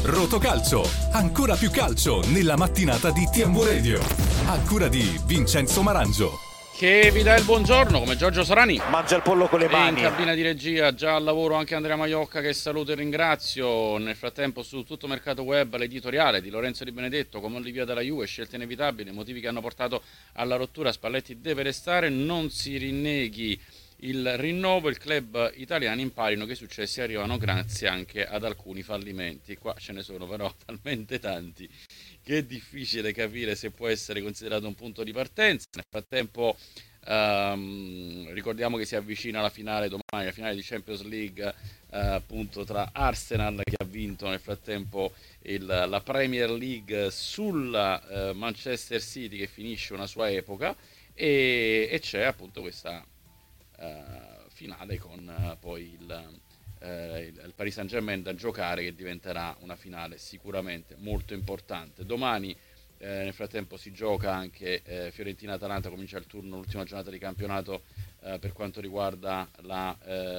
Rotocalcio, ancora più calcio nella mattinata di TMW Radio. A cura di Vincenzo Marangio. Che vi dà il buongiorno, come Giorgio Sorani. Mangia il pollo con le mani. In cabina di regia, già al lavoro anche Andrea Maiocca, che saluto e ringrazio. Nel frattempo su Tutto Mercato Web l'editoriale di Lorenzo Di Benedetto, come Olivia dalla Juve, scelte inevitabili, motivi che hanno portato alla rottura. Spalletti deve restare, non si rinneghi il rinnovo, il club italiani imparino che i successi arrivano grazie anche ad alcuni fallimenti. Qua ce ne sono però talmente tanti che è difficile capire se può essere considerato un punto di partenza. Nel frattempo ricordiamo che si avvicina la finale domani, la finale di Champions League appunto tra Arsenal, che ha vinto nel frattempo la Premier League, sulla Manchester City, che finisce una sua epoca, e c'è appunto questa finale con poi il Paris Saint-Germain da giocare, che diventerà una finale sicuramente molto importante. Domani nel frattempo si gioca anche Fiorentina-Atalanta, comincia il turno, l'ultima giornata di campionato per quanto riguarda la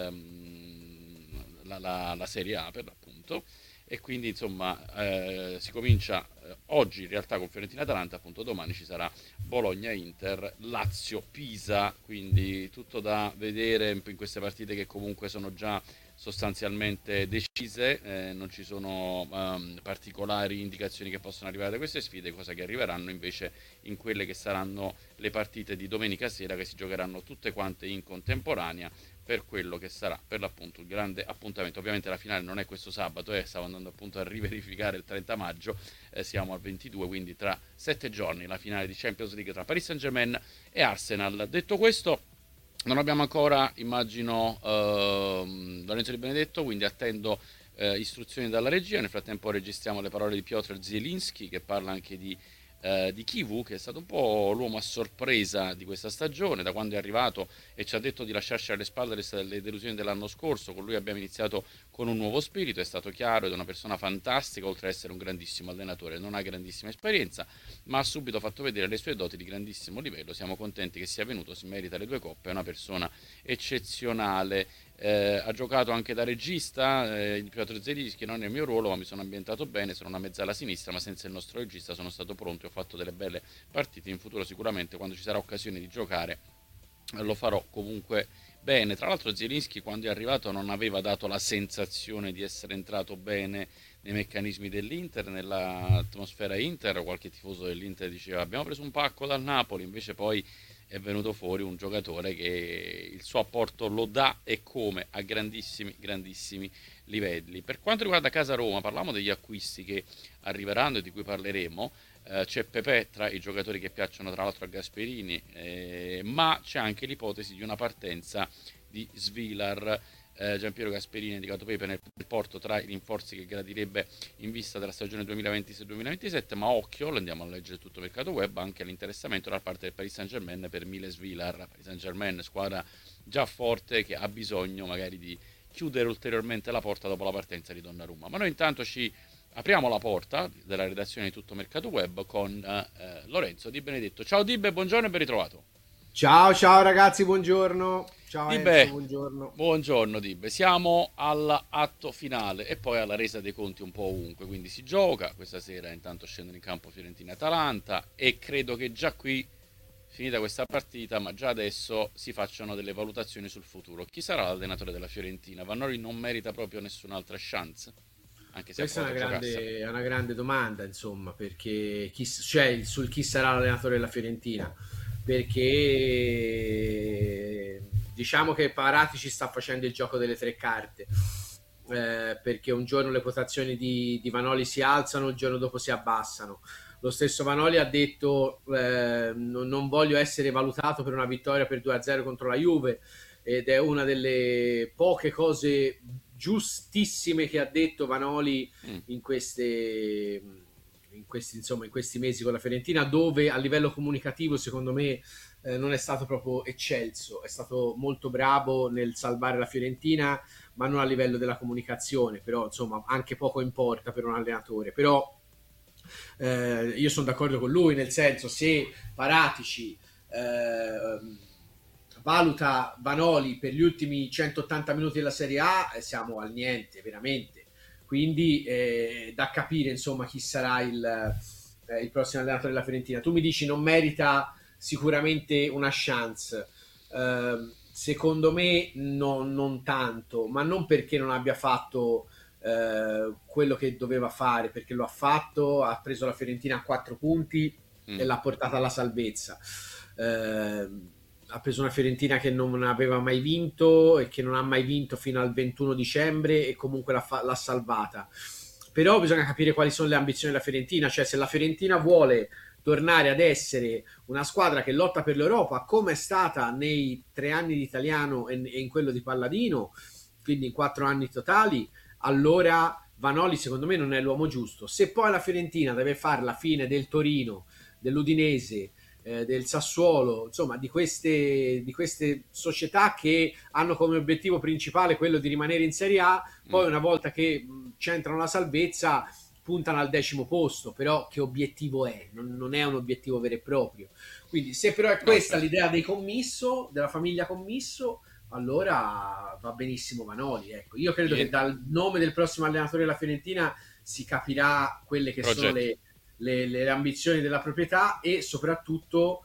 Serie A per l'appunto, e quindi insomma si comincia oggi in realtà con Fiorentina-Atalanta, appunto domani ci sarà Bologna-Inter, Lazio-Pisa, quindi tutto da vedere in queste partite che comunque sono già sostanzialmente decise, non ci sono particolari indicazioni che possono arrivare da queste sfide, cosa che arriveranno invece in quelle che saranno le partite di domenica sera, che si giocheranno tutte quante in contemporanea, per quello che sarà per l'appunto il grande appuntamento. Ovviamente la finale non è questo sabato, stavo andando appunto a riverificare il 30 maggio, siamo al 22, quindi tra 7 giorni la finale di Champions League tra Paris Saint-Germain e Arsenal. Detto questo, non abbiamo ancora, immagino, Lorenzo Di Benedetto, quindi attendo istruzioni dalla regia. Nel frattempo registriamo le parole di Piotr Zielinski, che parla anche di Chivu, che è stato un po' l'uomo a sorpresa di questa stagione, da quando è arrivato e ci ha detto di lasciarci alle spalle le delusioni dell'anno scorso. Con lui abbiamo iniziato con un nuovo spirito, è stato chiaro ed è una persona fantastica, oltre ad essere un grandissimo allenatore. Non ha grandissima esperienza, ma ha subito fatto vedere le sue doti di grandissimo livello. Siamo contenti che sia venuto, si merita le 2 coppe, è una persona eccezionale. Ha giocato anche da regista, il Piotr Zielinski, non nel mio ruolo, ma mi sono ambientato bene, sono una mezzala sinistra, ma senza il nostro regista sono stato pronto e ho fatto delle belle partite. In futuro sicuramente, quando ci sarà occasione di giocare, lo farò comunque bene. Tra l'altro Zielinski, quando è arrivato, non aveva dato la sensazione di essere entrato bene nei meccanismi dell'Inter, nell'atmosfera Inter. Qualche tifoso dell'Inter diceva abbiamo preso un pacco dal Napoli, invece poi è venuto fuori un giocatore che il suo apporto lo dà, e come, a grandissimi livelli. Per quanto riguarda Casa Roma, parliamo degli acquisti che arriveranno e di cui parleremo. C'è Pepe tra i giocatori che piacciono tra l'altro a Gasperini, ma c'è anche l'ipotesi di una partenza di Svilar. Giampiero Gasperini ha indicato Pepe nel porto tra i rinforzi che gradirebbe in vista della stagione 2026-2027, ma occhio, lo andiamo a leggere tutto Mercato Web, anche all'interessamento da parte del Paris Saint-Germain per Miles Svilar. Paris Saint-Germain, squadra già forte, che ha bisogno magari di chiudere ulteriormente la porta dopo la partenza di Donnarumma. Ma noi intanto ci apriamo la porta della redazione di Tutto Mercato Web con Lorenzo Di Benedetto. Ciao Dibbe, buongiorno e ben ritrovato. Ciao ragazzi, buongiorno. Ciao Dibbe, Enzo, buongiorno. Buongiorno Dibbe, siamo all'atto finale e poi alla resa dei conti un po' ovunque, quindi si gioca, questa sera intanto scendono in campo Fiorentina e Atalanta, e credo che già qui, finita questa partita, ma già adesso si facciano delle valutazioni sul futuro. Chi sarà l'allenatore della Fiorentina? Vanoli non merita proprio nessun'altra chance? Anche se Questa è una grande domanda, insomma, perché sul chi sarà l'allenatore della Fiorentina, perché diciamo che Paratici sta facendo il gioco delle 3 carte, perché un giorno le quotazioni di Vanoli si alzano, il giorno dopo si abbassano. Lo stesso Vanoli ha detto non voglio essere valutato per una vittoria per 2-0 contro la Juve, ed è una delle poche cose giustissime che ha detto Vanoli in questi mesi con la Fiorentina, dove a livello comunicativo secondo me non è stato proprio eccelso. È stato molto bravo nel salvare la Fiorentina, ma non a livello della comunicazione. Però insomma anche poco importa per un allenatore. Però io sono d'accordo con lui, nel senso, se Paratici valuta Vanoli per gli ultimi 180 minuti della Serie A, siamo al niente, veramente. quindi da capire insomma chi sarà il prossimo allenatore della Fiorentina. Tu mi dici non merita sicuramente una chance. Secondo me non tanto, ma non perché non abbia fatto quello che doveva fare, perché lo ha fatto, ha preso la Fiorentina a 4 punti e l'ha portata alla salvezza. Ha preso una Fiorentina che non aveva mai vinto e che non ha mai vinto fino al 21 dicembre e comunque l'ha salvata. Però bisogna capire quali sono le ambizioni della Fiorentina, cioè se la Fiorentina vuole tornare ad essere una squadra che lotta per l'Europa come è stata nei 3 anni di Italiano e in quello di Palladino, quindi in 4 anni totali, allora Vanoli secondo me non è l'uomo giusto. Se poi la Fiorentina deve fare la fine del Torino, dell'Udinese, del Sassuolo, insomma di queste società che hanno come obiettivo principale quello di rimanere in Serie A, poi una volta che centrano la salvezza puntano al 10° posto, però che obiettivo è? Non è un obiettivo vero e proprio. Quindi se però è questa l'idea dei Commisso, della famiglia Commisso, allora va benissimo Vanoli. Ecco. Io credo che dal nome del prossimo allenatore della Fiorentina si capirà quelle che sono le ambizioni della proprietà e soprattutto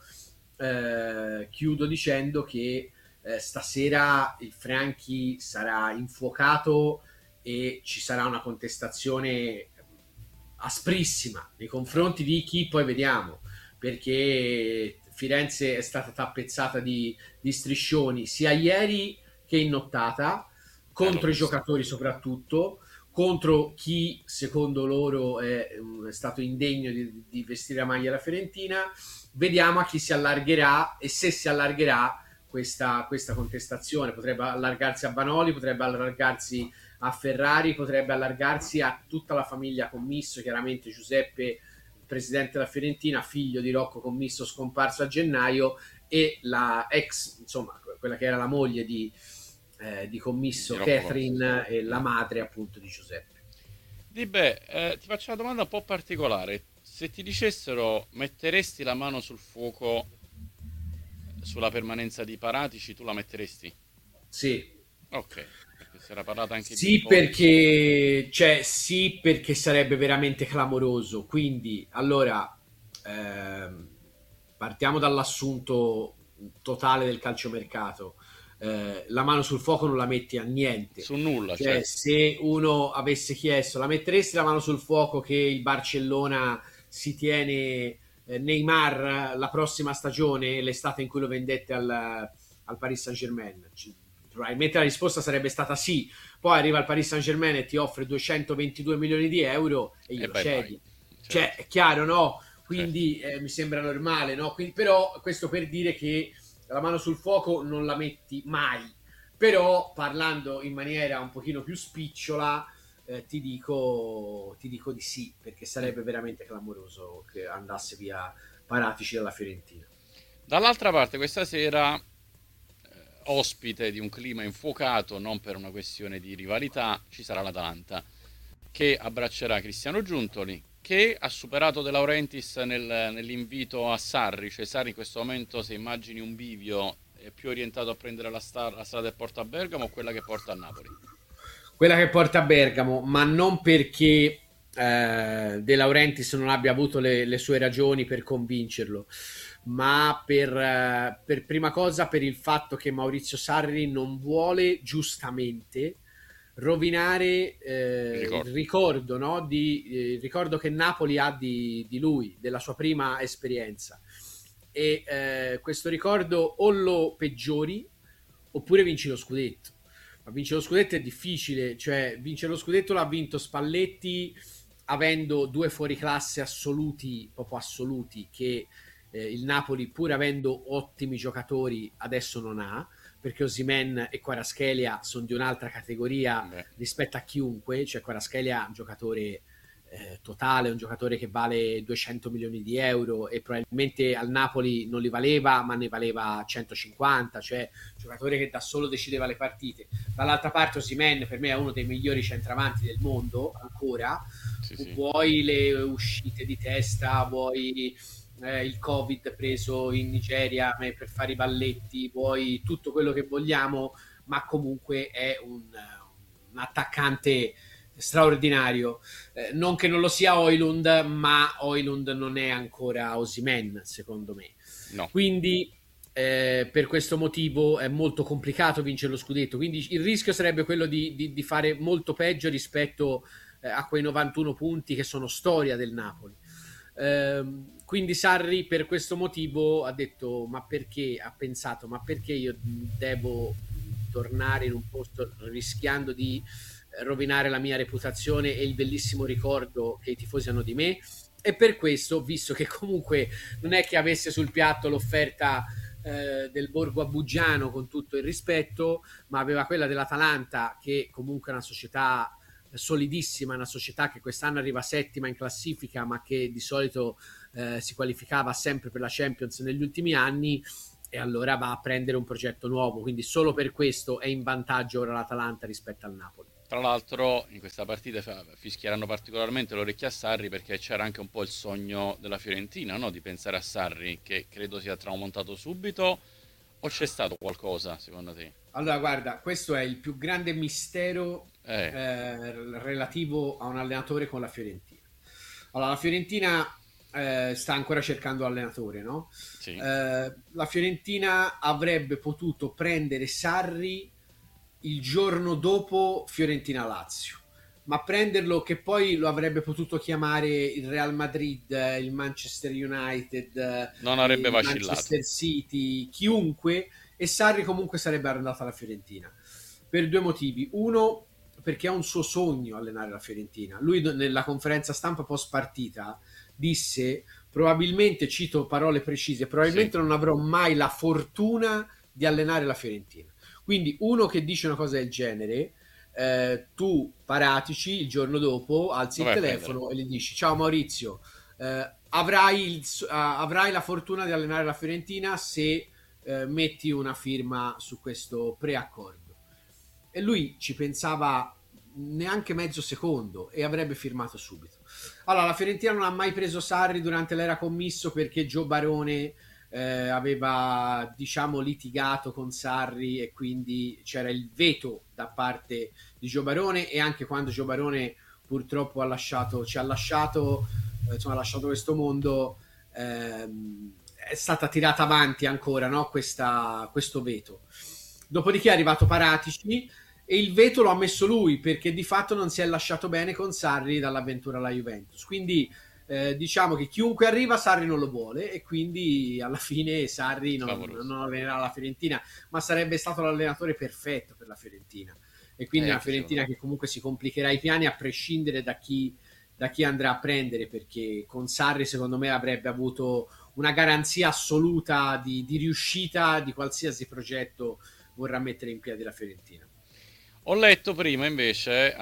chiudo dicendo che stasera il Franchi sarà infuocato e ci sarà una contestazione asprissima nei confronti di chi poi vediamo, perché Firenze è stata tappezzata di striscioni sia ieri che in nottata contro i giocatori, soprattutto contro chi secondo loro è stato indegno di vestire la maglia della Fiorentina. Vediamo a chi si allargherà e se si allargherà questa contestazione. Potrebbe allargarsi a Vanoli, potrebbe allargarsi a Ferrari, potrebbe allargarsi a tutta la famiglia Commisso, chiaramente Giuseppe, presidente della Fiorentina, figlio di Rocco Commisso scomparso a gennaio, e la ex, insomma, quella che era la moglie di Commisso, Catherine, e la madre appunto di Giuseppe. Ti faccio una domanda un po' particolare. Se ti dicessero metteresti la mano sul fuoco sulla permanenza di Paratici, tu la metteresti? Sì. Ok, perché si era parlato anche sì, perché sì, perché sarebbe veramente clamoroso. Quindi, allora, partiamo dall'assunto totale del calciomercato. La mano sul fuoco non la metti a niente. Su nulla. Cioè, se uno avesse chiesto, la metteresti la mano sul fuoco che il Barcellona si tiene Neymar la prossima stagione, l'estate in cui lo vendette al Paris Saint-Germain? Probabilmente la risposta sarebbe stata sì. Poi arriva il Paris Saint-Germain e ti offre 222 milioni di euro e glielo cedi. Certo. Cioè, è chiaro, no? Quindi mi sembra normale, no? Quindi, però questo per dire che la mano sul fuoco non la metti mai. Però parlando in maniera un pochino più spicciola, ti dico di sì, perché sarebbe veramente clamoroso che andasse via Paratici dalla Fiorentina. Dall'altra parte, questa sera, ospite di un clima infuocato, non per una questione di rivalità, ci sarà l'Atalanta, che abbraccerà Cristiano Giuntoli, che ha superato De Laurentiis nell'invito a Sarri. Cioè Sarri in questo momento, se immagini un bivio, è più orientato a prendere la strada che porta a Bergamo o quella che porta a Napoli? Quella che porta a Bergamo, ma non perché De Laurentiis non abbia avuto le sue ragioni per convincerlo, ma per prima cosa per il fatto che Maurizio Sarri non vuole giustamente rovinare il ricordo, no? Il ricordo che Napoli ha di lui, della sua prima esperienza, e questo ricordo o lo peggiori oppure vinci lo scudetto. Ma vincere lo scudetto è difficile, cioè vincere lo scudetto l'ha vinto Spalletti avendo 2 fuoriclasse assoluti, proprio assoluti, che il Napoli, pur avendo ottimi giocatori, adesso non ha, perché Osimhen e Kvaratskhelia sono di un'altra categoria rispetto a chiunque. Cioè Kvaratskhelia è un giocatore totale, un giocatore che vale 200 milioni di euro e probabilmente al Napoli non li valeva, ma ne valeva 150, cioè un giocatore che da solo decideva le partite. Dall'altra parte Osimhen per me è uno dei migliori centravanti del mondo ancora. Sì. Vuoi le uscite di testa, vuoi il Covid preso in Nigeria per fare i balletti, vuoi tutto quello che vogliamo, ma comunque è un attaccante straordinario. Non che non lo sia Højlund, ma Højlund non è ancora Osimhen, secondo me. No. Quindi per questo motivo è molto complicato vincere lo scudetto. Quindi il rischio sarebbe quello di fare molto peggio rispetto a quei 91 punti che sono storia del Napoli. Quindi Sarri per questo motivo ha detto ha pensato ma perché io devo tornare in un posto rischiando di rovinare la mia reputazione e il bellissimo ricordo che i tifosi hanno di me. E per questo, visto che comunque non è che avesse sul piatto l'offerta del Borgo Abugiano, con tutto il rispetto, ma aveva quella dell'Atalanta, che comunque è una società solidissima, una società che quest'anno arriva settima in classifica, ma che di solito si qualificava sempre per la Champions negli ultimi anni, e allora va a prendere un progetto nuovo. Quindi solo per questo è in vantaggio ora l'Atalanta rispetto al Napoli. Tra l'altro in questa partita fischieranno particolarmente l'orecchia a Sarri, perché c'era anche un po' il sogno della Fiorentina, no? Di pensare a Sarri, che credo sia tramontato subito, o c'è stato qualcosa secondo te? Allora guarda, questo è il più grande mistero relativo a un allenatore con la Fiorentina. Allora la Fiorentina sta ancora cercando allenatore, no? Sì. La Fiorentina avrebbe potuto prendere Sarri il giorno dopo Fiorentina-Lazio, ma prenderlo, che poi lo avrebbe potuto chiamare il Real Madrid, il Manchester United, Non avrebbe il vacillato. Manchester City, chiunque, e Sarri comunque sarebbe andato alla Fiorentina per due motivi. Uno, perché è un suo sogno allenare la Fiorentina. Lui nella conferenza stampa post partita disse, probabilmente, cito parole precise, probabilmente non avrò mai la fortuna di allenare la Fiorentina. Quindi uno che dice una cosa del genere, tu Paratici il giorno dopo alzi il telefono e gli dici: ciao Maurizio, avrai la fortuna di allenare la Fiorentina se metti una firma su questo preaccordo. E lui ci pensava neanche mezzo secondo e avrebbe firmato subito. Allora la Fiorentina non ha mai preso Sarri durante l'era commisso, perché Gio Barone aveva, diciamo, litigato con Sarri, e quindi c'era il veto da parte di Gio Barone. E anche quando Gio Barone purtroppo ci ha lasciato questo mondo, è stata tirata avanti ancora, no? Questo veto. Dopodiché è arrivato Paratici e il veto lo ha messo lui, perché di fatto non si è lasciato bene con Sarri dall'avventura alla Juventus. Quindi diciamo che chiunque arriva Sarri non lo vuole, e quindi alla fine Sarri non allenerà la Fiorentina, ma sarebbe stato l'allenatore perfetto per la Fiorentina. E quindi una Fiorentina che comunque si complicherà i piani a prescindere da chi andrà a prendere, perché con Sarri secondo me avrebbe avuto una garanzia assoluta di riuscita di qualsiasi progetto vorrà mettere in piedi la Fiorentina. Ho letto prima invece,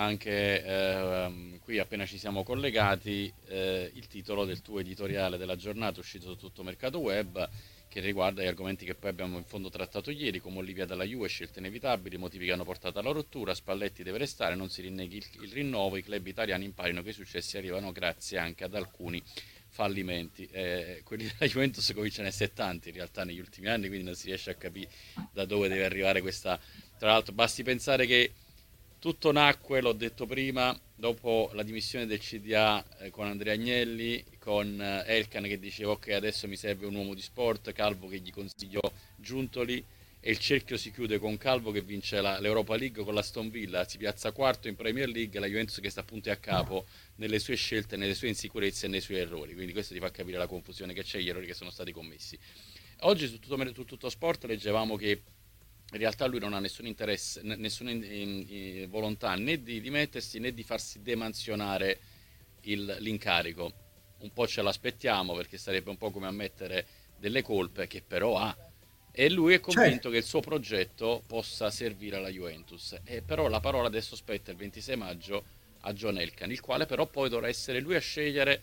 anche qui appena ci siamo collegati, il titolo del tuo editoriale della giornata uscito su Tutto Mercato Web, che riguarda gli argomenti che poi abbiamo in fondo trattato ieri, come Olivia dalla Juve, scelte inevitabili, motivi che hanno portato alla rottura, Spalletti deve restare, non si rinneghi il rinnovo, i club italiani imparino che i successi arrivano grazie anche ad alcuni fallimenti. Quelli della Juventus cominciano a essere tanti in realtà negli ultimi anni, quindi non si riesce a capire da dove deve arrivare questa. Tra l'altro basti pensare che tutto nacque, l'ho detto prima, dopo la dimissione del CDA con Andrea Agnelli, con Elkan che diceva ok, adesso mi serve un uomo di sport, Calvo che gli consigliò Giuntoli, e il cerchio si chiude con Calvo che vince l'Europa League con l'Aston Villa, si piazza quarto in Premier League, la Juventus che sta appunto a capo nelle sue scelte, nelle sue insicurezze e nei suoi errori. Quindi questo ti fa capire la confusione che c'è, gli errori che sono stati commessi. Oggi su tutto sport leggevamo che in realtà lui non ha nessun interesse, nessuna volontà né di dimettersi né di farsi demansionare l'incarico. Un po' ce l'aspettiamo, perché sarebbe un po' come ammettere delle colpe che però ha, e lui è convinto che il suo progetto possa servire alla Juventus. E però la parola adesso spetta il 26 maggio a John Elkann, il quale però poi dovrà essere lui a scegliere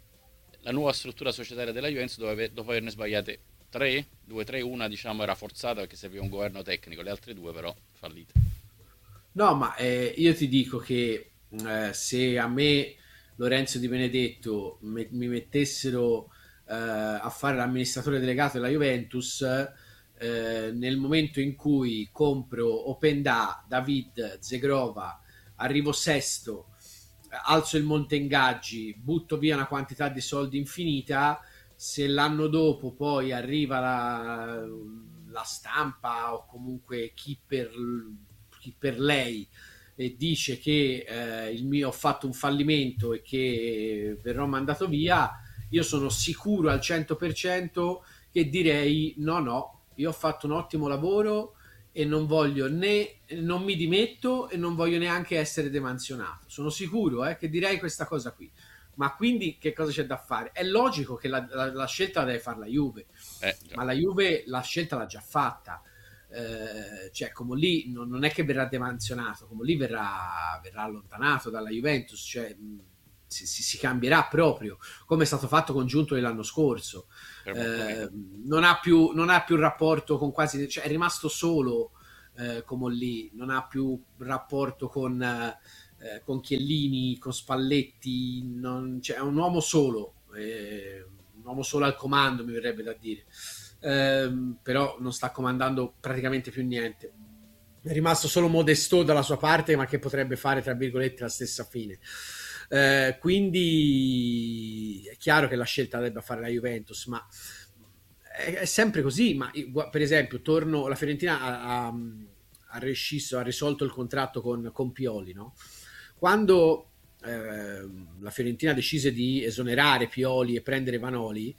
la nuova struttura societaria della Juventus dopo averne sbagliate 3, una diciamo era forzata perché serviva un governo tecnico, le altre due però fallite. No, ma io ti dico che se a me Lorenzo Di Benedetto mi mettessero a fare l'amministratore delegato della Juventus, nel momento in cui compro Openda, David, Zegrova, arrivo sesto alzo il monte ingaggi, butto via una quantità di soldi infinita, se l'anno dopo poi arriva la stampa o comunque chi per lei e dice che ho fatto un fallimento e che verrò mandato via, io sono sicuro al 100% che direi no, io ho fatto un ottimo lavoro e non voglio non mi dimetto e non voglio neanche essere demansionato. Sono sicuro che direi questa cosa qui. Ma quindi che cosa c'è da fare? È logico che la scelta la deve fare la Juve, ma la Juve la scelta l'ha già fatta. Cioè Comolli non è che verrà demansionato, Comolli verrà allontanato dalla Juventus, cioè si cambierà proprio come è stato fatto con Giuntoli l'anno scorso. Non ha più rapporto con quasi, cioè è rimasto solo Comolli, non ha più rapporto con Chiellini, con Spalletti, cioè è un uomo solo al comando, mi verrebbe da dire. Però non sta comandando praticamente più niente, è rimasto solo Modesto dalla sua parte, ma che potrebbe fare tra virgolette la stessa fine. Quindi è chiaro che la scelta la debba fare la Juventus, ma è sempre così. Ma per esempio la Fiorentina ha risolto il contratto con Pioli, no? Quando la Fiorentina decise di esonerare Pioli e prendere Vanoli,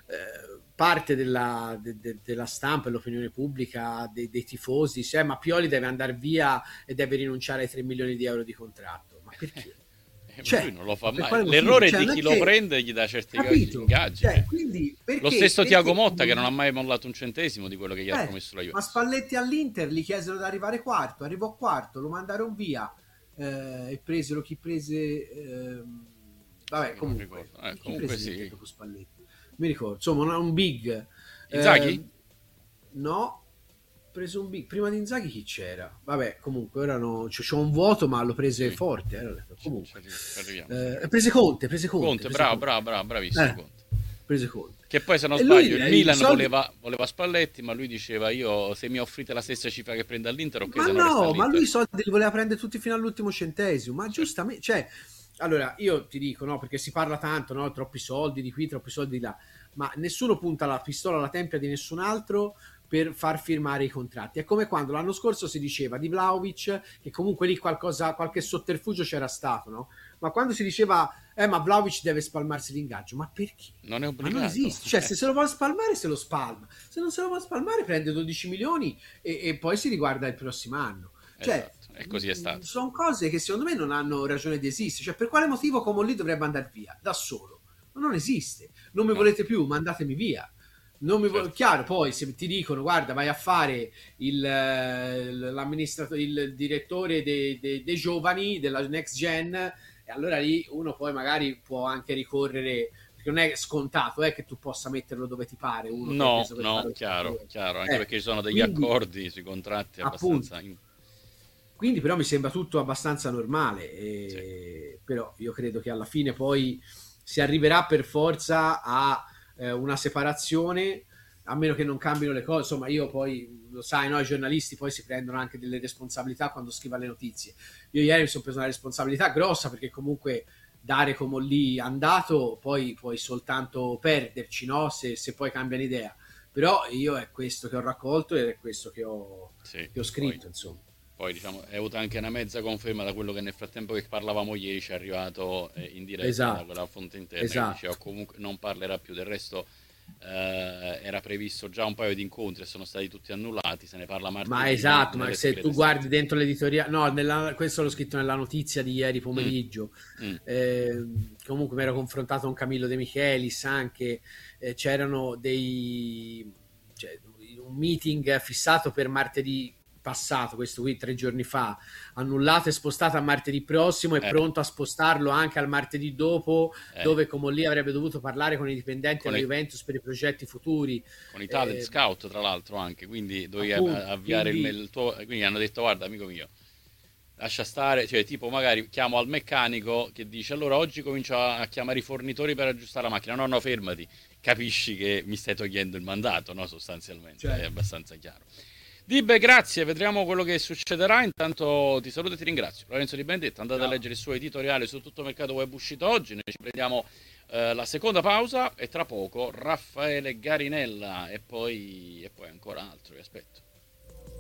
parte della stampa e l'opinione pubblica, dei tifosi dice ma Pioli deve andare via e deve rinunciare ai 3 milioni di euro di contratto. Ma perché? Cioè, lui non lo fa mai. L'errore è di chi lo prende e gli dà certi ingaggi. Quindi, lo stesso Thiago Motta che non ha mai mollato un centesimo di quello che gli ha promesso la Juve. Ma Spalletti all'Inter gli chiesero di arrivare quarto, arrivò quarto, lo mandarono via e presero chi prese vabbè, comunque sì. Dopo Spalletti mi ricordo, insomma un big Inzaghi? No, preso un big prima di Inzaghi. Chi c'era? Vabbè, comunque ora c'ho un vuoto, ma lo prese forte. Comunque prese Conte. Bravissimo. Conte. Prese Conte. Che poi, se non sbaglio, il Milan voleva Spalletti, ma lui diceva io se mi offrite la stessa cifra che prende all'Inter, ok. Ma lui i soldi li voleva prendere tutti fino all'ultimo centesimo, ma giustamente, cioè, allora io ti dico, no, perché si parla tanto, no, troppi soldi di qui, troppi soldi di là, ma nessuno punta la pistola alla tempia di nessun altro per far firmare i contratti. È come quando l'anno scorso si diceva di Vlahovic, che comunque lì qualche sotterfugio c'era stato, no? Ma quando si diceva ma Vlahovic deve spalmarsi l'ingaggio, ma perché? Non è obbligato. Ma non esiste, cioè se lo vuole spalmare se lo spalma, se non se lo vuole spalmare prende 12 milioni e poi si riguarda il prossimo anno. Cioè, e così è stato. Sono cose che secondo me non hanno ragione di esistere. Cioè, per quale motivo Comolli dovrebbe andare via da solo? Non esiste. Non mi volete più, mandatemi via. Chiaro, poi se ti dicono guarda vai a fare l'amministratore, il direttore dei giovani della next gen, e allora lì uno poi magari può anche ricorrere, perché non è scontato che tu possa metterlo dove ti pare. Chiaro, anche perché ci sono degli accordi sui contratti abbastanza quindi però mi sembra tutto abbastanza normale, però io credo che alla fine poi si arriverà per forza a una separazione, a meno che non cambino le cose. Insomma, io poi, lo sai, no, i giornalisti poi si prendono anche delle responsabilità quando scrivono le notizie. Io ieri mi sono preso una responsabilità grossa, perché comunque dare Comolli andato, poi puoi soltanto perderci, no? Se poi cambiano idea. Però io è questo che ho raccolto ed è questo che ho scritto, poi, insomma. Poi diciamo, è avuta anche una mezza conferma da quello che nel frattempo che parlavamo ieri ci è arrivato in diretta da quella fonte interna che diceva comunque non parlerà più. Del resto era previsto già un paio di incontri e sono stati tutti annullati, se ne parla martedì. Ma se tu guardi dentro l'editoriale, questo l'ho scritto nella notizia di ieri pomeriggio. Comunque mi ero confrontato con Camillo De Michelis anche, c'erano un meeting fissato per martedì passato, questo qui 3 giorni fa, annullato e spostato a martedì prossimo, è pronto a spostarlo anche al martedì dopo, dove Comolli avrebbe dovuto parlare con i dipendenti della Juventus per i progetti futuri, con i talent scout tra l'altro anche, quindi dovevi avviare il tuo, quindi hanno detto guarda amico mio, lascia stare, cioè tipo magari chiamo al meccanico che dice allora oggi comincio a chiamare i fornitori per aggiustare la macchina, no fermati, capisci che mi stai togliendo il mandato, no, sostanzialmente, è abbastanza chiaro. Dibbe, grazie, vedremo quello che succederà. Intanto ti saluto e ti ringrazio. Lorenzo Di Benedetto, andate a leggere il suo editoriale su Tutto Mercato Web uscito oggi. Noi ci prendiamo la seconda pausa e tra poco Raffaele Garinella e poi ancora altro, vi aspetto.